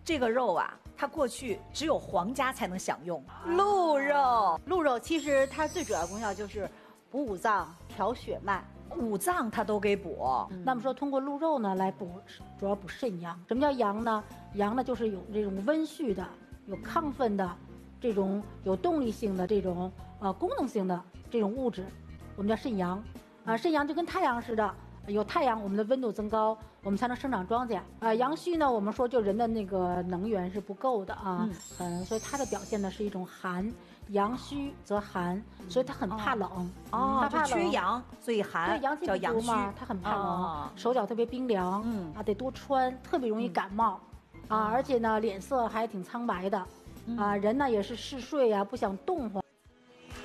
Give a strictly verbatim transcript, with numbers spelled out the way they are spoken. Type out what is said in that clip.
这个肉啊，它过去只有皇家才能享用。鹿肉， 鹿肉其实它最主要功效就是补五脏、调血脉。 五脏它都给补。 嗯、那么说，通过鹿肉呢来补，主要补肾阳。什么叫阳呢？阳呢就是有这种温煦的、有亢奋的、这种有动力性的这种呃功能性的这种物质，我们叫肾阳。啊、呃，肾阳就跟太阳似的。有太阳，我们的温度增高，我们才能生长庄稼。啊、呃，阳虚呢，我们说就人的那个能源是不够的啊，嗯，所以它的表现呢是一种寒，阳虚则寒，所以它很怕冷。 哦，它怕冷，缺阳，所以寒。 对，阳气不足嘛，它很怕冷，哦、手脚特别冰凉，嗯啊，得多穿，特别容易感冒，嗯、啊，而且呢脸色还挺苍白的，嗯、啊，人呢也是嗜睡啊，不想动活。